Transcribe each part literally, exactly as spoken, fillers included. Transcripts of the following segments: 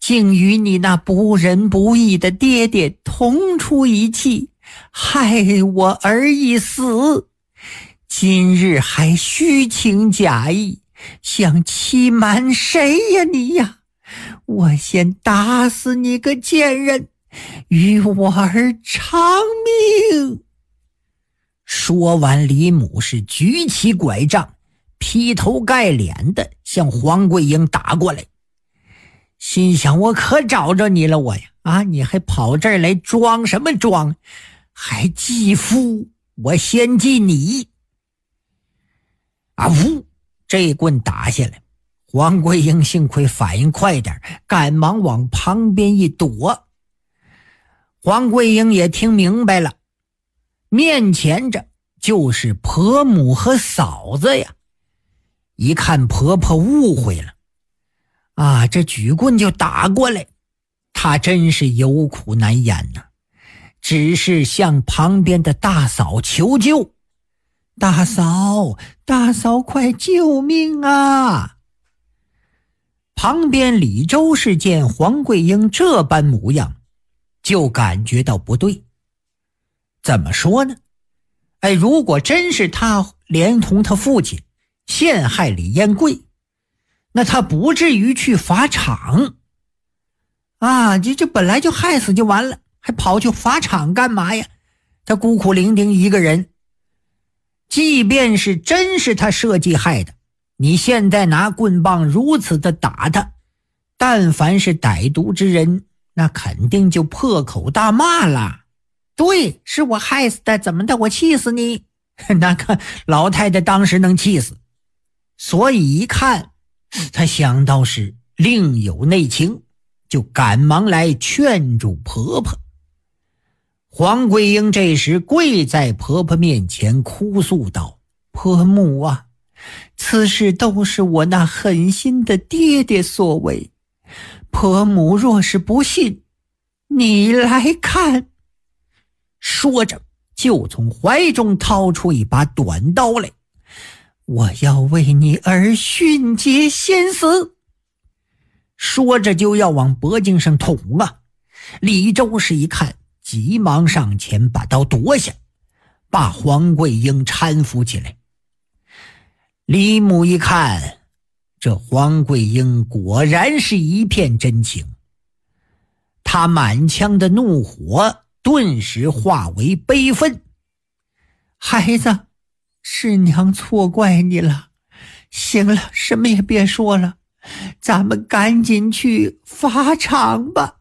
竟与你那不仁不义的爹爹同出一气，害我儿一死，今日还虚情假意，想欺瞒谁呀你呀？我先打死你个贱人，与我儿偿命。说完，李母是举起拐杖，劈头盖脸的向黄桂英打过来。心想，我可找着你了我呀！啊，你还跑这儿来装什么装？还继父，我先记你！啊呜！这棍打下来，黄桂英幸亏反应快点，赶忙往旁边一躲。黄桂英也听明白了，面前着就是婆母和嫂子呀。一看婆婆误会了，啊，这举棍就打过来，她真是有苦难言呐，只是向旁边的大嫂求救。大嫂，大嫂快救命啊！旁边李周氏见黄桂英这般模样，就感觉到不对。怎么说呢？哎，如果真是他连同他父亲陷害李彦贵，那他不至于去法场啊！这这本来就害死就完了，还跑去法场干嘛呀？他孤苦伶仃一个人，即便是真是他设计害的，你现在拿棍棒如此的打他，但凡是歹毒之人，那肯定就破口大骂了。对，是我害死的，怎么的？我气死你！那个老太太当时能气死，所以一看他想到是另有内情，就赶忙来劝住婆婆。黄桂英这时跪在婆婆面前哭诉道：婆母啊，此事都是我那狠心的爹爹所为，婆母若是不信，你来看。说着就从怀中掏出一把短刀来，我要为你儿殉节先死。说着就要往脖颈上捅啊！李周氏一看，急忙上前把刀夺下，把黄桂英搀扶起来。李母一看，这黄桂英果然是一片真情，她满腔的怒火顿时化为悲愤。孩子，是娘错怪你了，行了，什么也别说了，咱们赶紧去法场吧。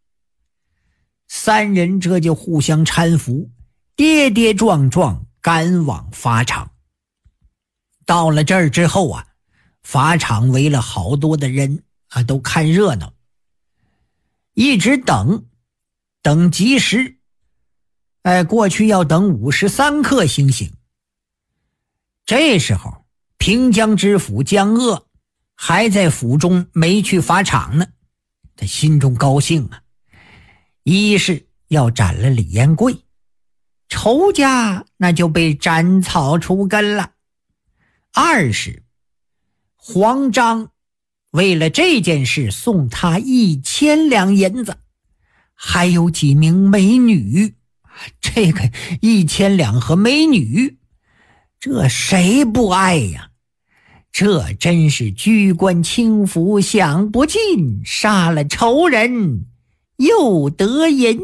三人这就互相搀扶，跌跌撞撞赶往法场。到了这儿之后啊，法场围了好多的人啊，都看热闹。一直等等吉时，哎，过去要等五十三刻星星。这时候平江知府江鄂还在府中没去法场呢，他心中高兴啊，一是要斩了李彦贵，仇家那就被斩草除根了；二是黄章为了这件事送他一千两银子，还有几名美女。这个一千两和美女，这谁不爱呀？这真是居官清福享不尽，杀了仇人又得银。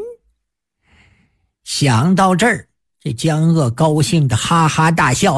想到这儿，这江鄂高兴的哈哈大笑，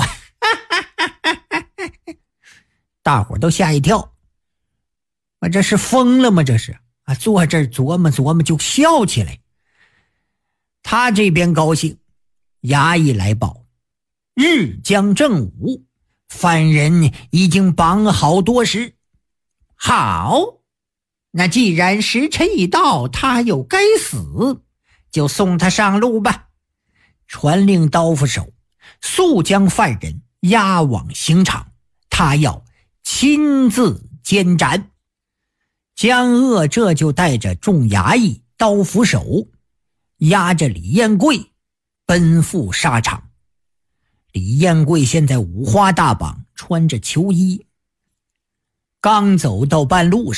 大伙都吓一跳，啊，这是疯了吗？这是啊，坐这儿琢磨琢磨就笑起来。他这边高兴，衙役来报，日将正午，犯人已经绑好多时。好，那既然时辰已到，他又该死，就送他上路吧。传令刀斧手速将犯人押往刑场，他要亲自监斩。江鄂这就带着众衙役、刀斧手押着李彦贵奔赴沙场。李彦贵现在五花大绑，穿着囚衣，刚走到半路上，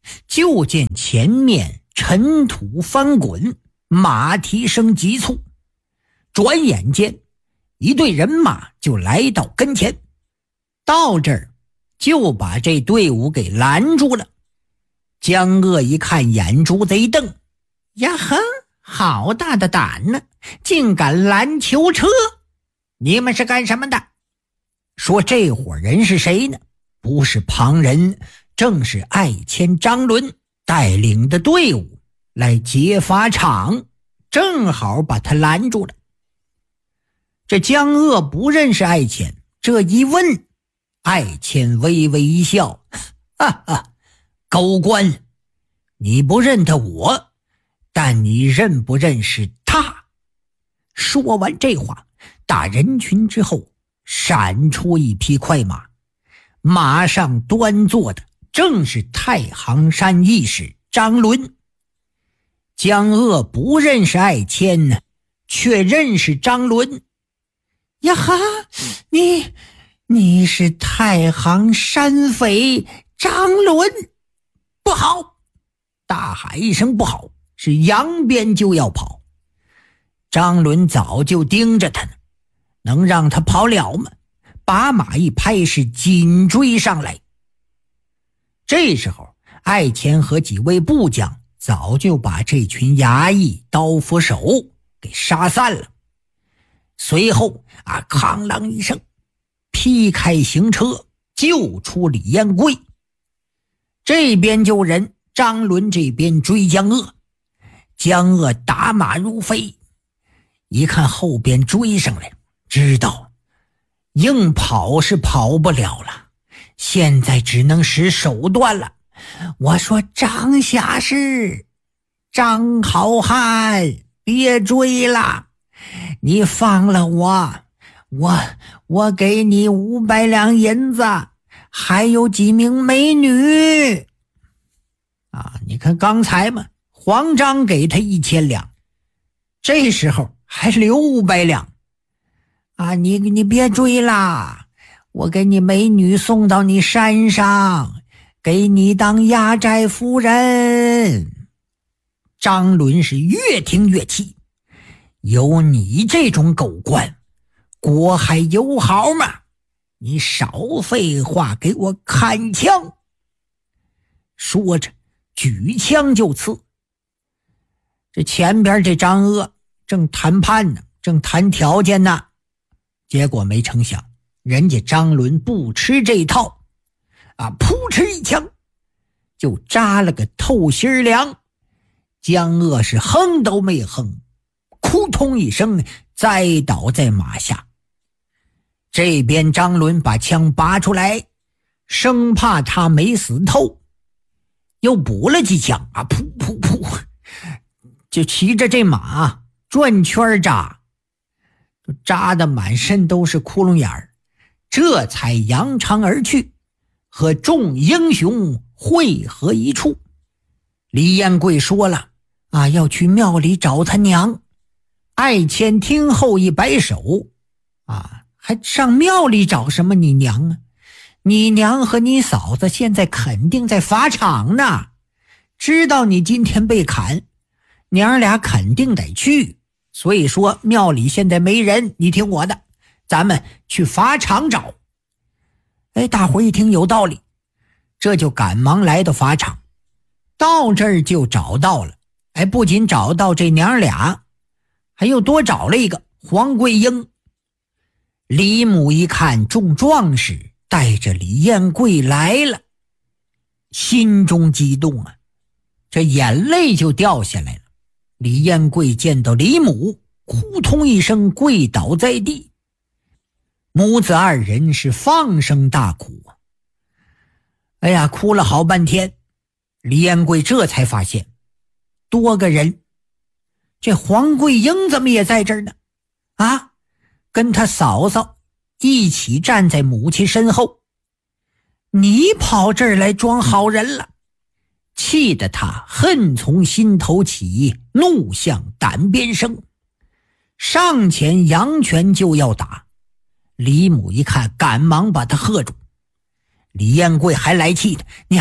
就见前面尘土翻滚，马蹄声急促，转眼间一队人马就来到跟前，到这儿就把这队伍给拦住了。江鄂一看，眼珠子一瞪，呀呵，好大的胆呢，竟敢拦囚车！你们是干什么的？说这伙人是谁呢？不是旁人，正是爱卿张伦带领的队伍来劫法场，正好把他拦住了。这江鄂不认识爱卿，这一问，爱卿微微一笑，哈哈，狗官，你不认得我，但你认不认识他？说完这话，大人群之后闪出一匹快马，马上端坐的正是太行山义士张伦。江鄂不认识爱卿呢，却认识张伦。呀哈，你你是太行山匪张伦！不好！大喊一声不好，是扬鞭就要跑。张伦早就盯着他呢，能让他跑了吗？把马一拍，是紧追上来。这时候爱卿和几位部将早就把这群衙役刀斧手给杀散了。随后啊，哐啷一声，劈开行车，救出李彦贵。这边救人，张伦这边追江鄂。江鄂打马如飞，一看后边追上来，知道硬跑是跑不了了，现在只能使手段了。我说张下士，张好汉，别追了，你放了我，我我给你五百两银子，还有几名美女。啊，你看刚才嘛，黄章给他一千两，这时候还留五百两。啊，你你别追啦，我给你美女送到你山上，给你当压寨夫人。张伦是越听越气，有你这种狗官，国还有好吗？你少废话，给我看枪！说着举枪就刺。这前边这张鄂正谈判呢，正谈条件呢，结果没成想人家张伦不吃这套啊，扑哧一枪就扎了个透心凉。江鄂是哼都没哼，扑通一声栽倒在马下。这边张伦把枪拔出来，生怕他没死透，又补了几枪啊，噗噗噗，就骑着这马转圈扎，扎得满身都是窟窿眼儿，这才扬长而去，和众英雄汇合一处。李彦贵说了啊，要去庙里找他娘。爱卿听后一摆手，啊，还上庙里找什么你娘啊？你娘和你嫂子现在肯定在法场呢，知道你今天被砍，娘俩肯定得去，所以说庙里现在没人，你听我的，咱们去法场找。哎，大伙一听有道理，这就赶忙来到法场。到这儿就找到了，哎，不仅找到这娘俩，还又多找了一个黄桂英。李母一看众壮士带着李彦贵来了，心中激动啊，这眼泪就掉下来了。李彦贵见到李母，扑通一声跪倒在地，母子二人是放声大哭啊。哎呀，哭了好半天，李彦贵这才发现多个人，这黄桂英怎么也在这儿呢？啊，跟他嫂嫂一起站在母亲身后。你跑这儿来装好人了，气得他恨从心头起，怒向胆边生，上前扬拳就要打。李母一看，赶忙把他喝住。李彦贵还来气的，娘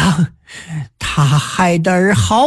他害得儿好